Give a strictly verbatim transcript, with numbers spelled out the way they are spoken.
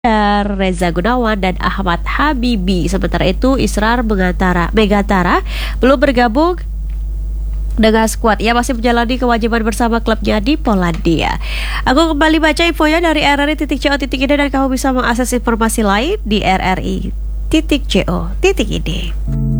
Reza Gunawan dan Ahmad Habibi. Sementara itu Israr Megantara, Megantara belum bergabung dengan skuad. Ia masih menjalani kewajiban bersama klubnya di Polandia. Aku kembali baca infonya dari r r i titik co titik i d dan kamu bisa mengakses informasi lain di r r i titik co titik i d.